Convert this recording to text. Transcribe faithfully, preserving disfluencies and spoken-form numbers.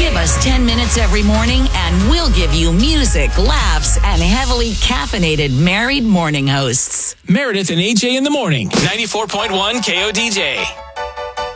Give us ten minutes every morning and we'll give you music, laughs, and heavily caffeinated married morning hosts. Meredith and A J in the morning. ninety-four point one K O D J.